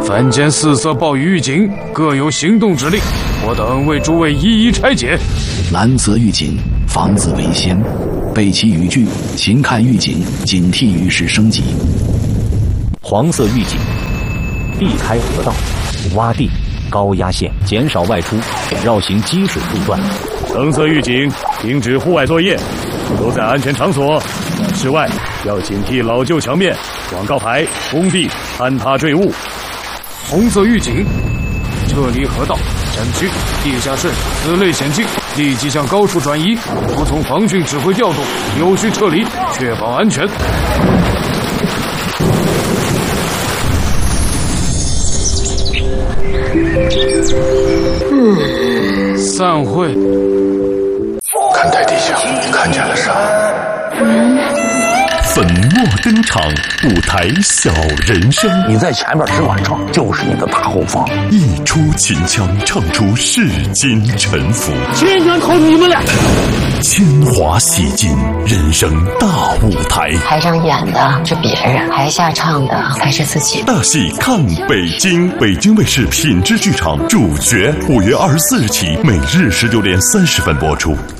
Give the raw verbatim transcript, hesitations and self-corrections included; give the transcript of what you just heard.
凡间四色暴雨预警，各有行动指令，我等为诸位一一拆解。 蓝色预警，防字为先，背其语句，勤看预警，警惕雨势升级。 黄色预警，避开河道、洼地、高压线，减少外出，绕行积水路段。 橙色预警，停止户外作业，都在安全场所。室外要警惕老旧墙面、广告牌、工地坍塌坠物。红色预警，撤离河道、山区、地下室此类险境，立即向高处转移，服从防汛指挥调动，有序撤离，确保安全。嗯，散会。 看台地下，你看见了啥？ 粉墨登场，舞台小人生。 你在前面只管唱，就是你的大后方。 一出秦腔，唱出世间沉浮。 千元靠你们俩。 铅华洗尽人生大舞台。 台上演的是别人，台下唱的才是自己。 大戏看北京，北京卫视品质剧场主角，五月二十四日起，每日十九点三十分播出。